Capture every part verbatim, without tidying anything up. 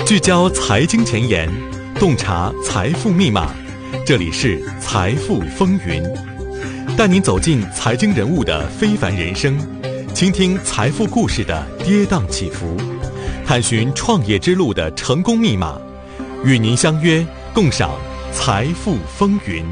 聚焦财经前沿，洞察财富密码。这里是财富风云，带您走进财经人物的非凡人生，倾听财富故事的跌宕起伏，探寻创业之路的成功密码。与您相约，共赏财富风云。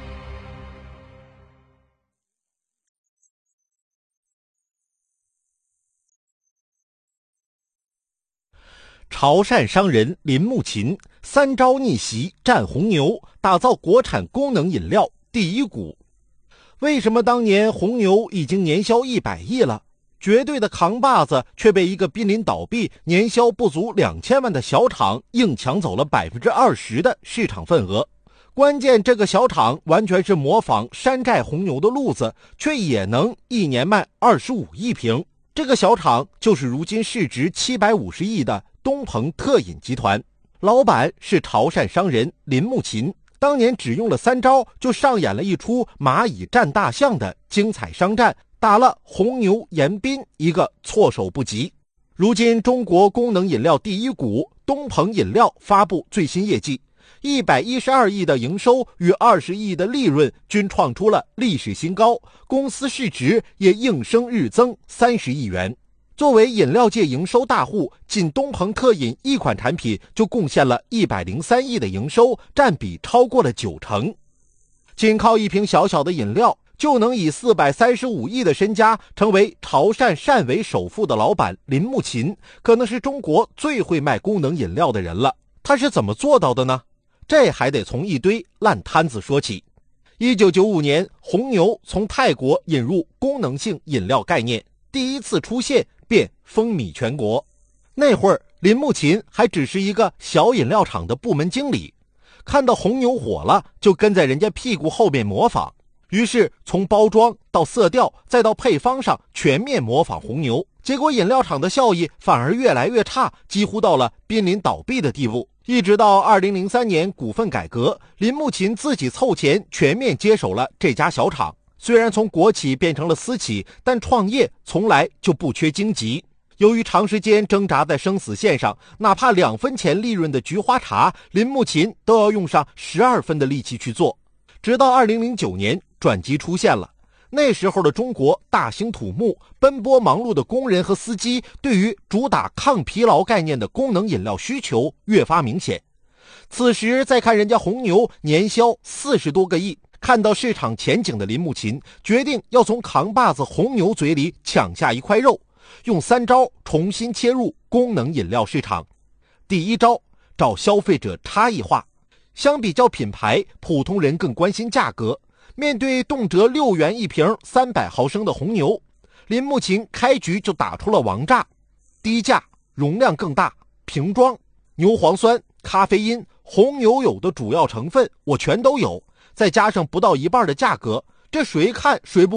潮汕商人林木琴三招逆袭战红牛，打造国产功能饮料第一股。为什么当年红牛已经年销一百亿了，绝对的扛把子却被一个濒临倒闭、年销不足两千万的小厂硬抢走了百分之二十的市场份额？关键这个小厂完全是模仿山寨红牛的路子，却也能一年卖二十五亿瓶。这个小厂就是如今市值七百五十亿的东鹏特饮集团，老板是潮汕商人林木琴。当年只用了三招，就上演了一出蚂蚁战大象的精彩商战，打了红牛、盐滨一个措手不及。如今中国功能饮料第一股东鹏饮料发布最新业绩，一百一十二亿的营收与二十亿的利润均创出了历史新高，公司市值也应声日增三十亿元。作为饮料界营收大户，仅东鹏特饮一款产品就贡献了一百零三亿的营收，占比超过了九成。仅靠一瓶小小的饮料，就能以四百三十五亿的身家成为潮汕汕尾首富的老板林木琴，可能是中国最会卖功能饮料的人了。他是怎么做到的呢？这还得从一堆烂摊子说起。一九九五年，红牛从泰国引入功能性饮料概念，第一次出现便风靡全国。那会儿林木琴还只是一个小饮料厂的部门经理，看到红牛火了，就跟在人家屁股后面模仿，于是从包装到色调再到配方上全面模仿红牛，结果饮料厂的效益反而越来越差，几乎到了濒临倒闭的地步。一直到二零零三年股份改革，林木琴自己凑钱全面接手了这家小厂。虽然从国企变成了私企，但创业从来就不缺荆棘。由于长时间挣扎在生死线上，哪怕两分钱利润的菊花茶，林木琴都要用上十二分的力气去做。直到二零零九年，转机出现了。那时候的中国大兴土木，奔波忙碌的工人和司机对于主打抗疲劳概念的功能饮料需求越发明显。此时再看人家红牛年销四十多个亿，看到市场前景的林木琴决定要从扛把子红牛嘴里抢下一块肉，用三招重新切入功能饮料市场。第一招，找消费者差异化。相比较品牌，普通人更关心价格。面对动辄六元一瓶三百毫升的红牛，林木琴开局就打出了王炸：低价、容量更大、瓶装、牛磺酸、咖啡因、红牛有的主要成分我全都有，再加上不到一半的价格，这谁看谁不